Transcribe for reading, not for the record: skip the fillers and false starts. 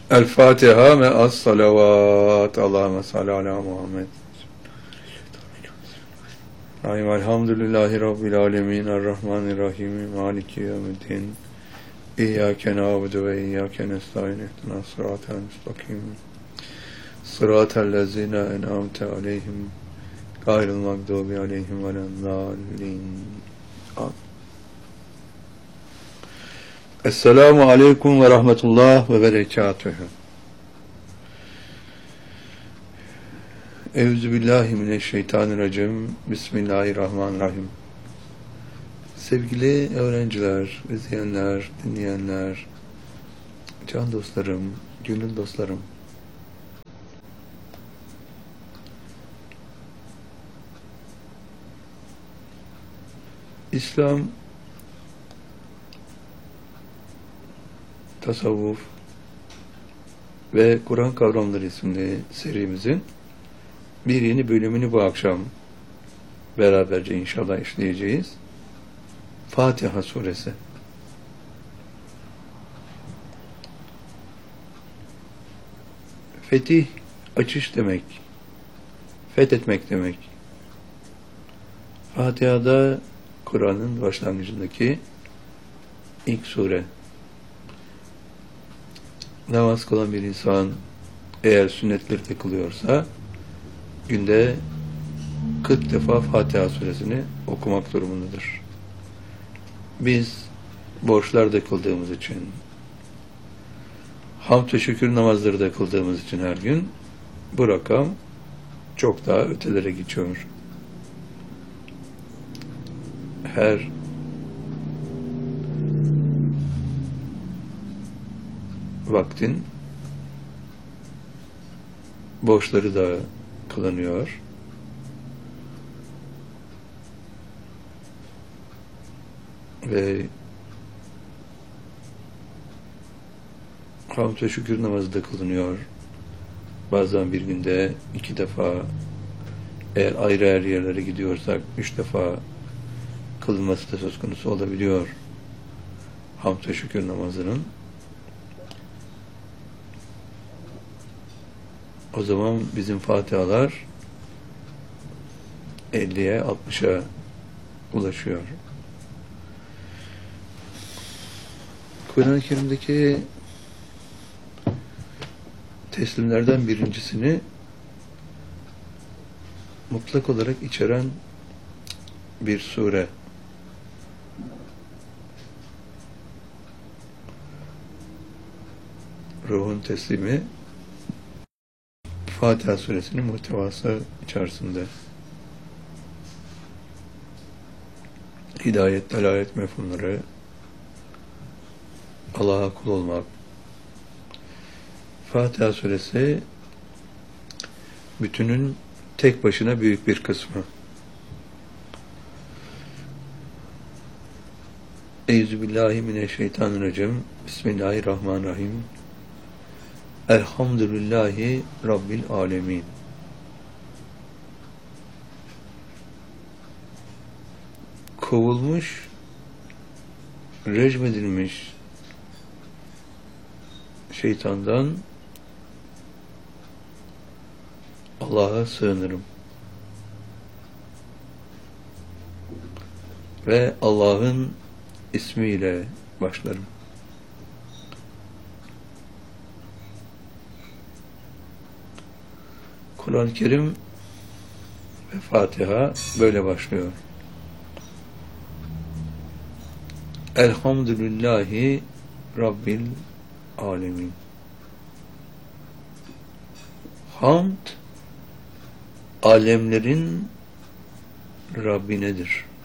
El Fatiha ve as salavat. Allahümme salli ala Muhammed. Elhamdülillahi Rabbil alemin. Errahmanirrahim. Maliki yevmiddin. İyyâke nâbudu ve iyyâke nestaîn. İhdina sıratel müstakim. Sıratellezîne en'amte aleyhim. Gayril mağdubi aleyhim veleddâllin. Esselamu aleyküm ve rahmetullah ve berekatühü. Euzubillahimineşşeytanirracim. Bismillahirrahmanirrahim. Sevgili öğrenciler, izleyenler, dinleyenler, can dostlarım, gönül dostlarım. İslam, tasavvuf ve Kur'an Kavramları isimli serimizin bir yeni bölümünü bu akşam beraberce inşallah işleyeceğiz. Fatiha Suresi. Fetih, açış demek. Fethetmek demek. Fatiha'da Kur'an'ın başlangıcındaki ilk sure. Namaz kılan bir insan eğer sünnetleri kılıyorsa günde 40 defa Fatiha suresini okumak durumundadır. Biz borçlarda kıldığımız için, hamd ve şükür namazları da kıldığımız için her gün bu rakam çok daha ötelere geçiyor. Her vaktin borçları da kılınıyor. Ve hamd ve şükür namazı da kılınıyor. Bazen bir günde 2 defa, eğer ayrı ayrı yerlere gidiyorsak 3 defa kılınması da söz konusu olabiliyor. Hamd ve şükür namazının. O zaman bizim Fatihalar 50'ye 60'a ulaşıyor. Kur'an-ı Kerim'deki teslimlerden birincisini mutlak olarak içeren bir sure. Ruhun teslimi Fatiha suresinin muhtevası içerisinde. Hidayet, delalet mefhumları, Allah'a kul olmak. Fatiha suresi bütünün tek başına büyük bir kısmı. Euzubillahimineşşeytanirracim. Bismillahirrahmanirrahim. Elhamdülillahi Rabbil alemin. Kovulmuş, rejmedilmiş şeytandan Allah'a sığınırım. Ve Allah'ın ismiyle başlarım. Kur'an-ı Kerim ve Fatiha böyle başlıyor. Elhamdülillahi Rabbil alemin. Hamd alemlerin Rabbinedir.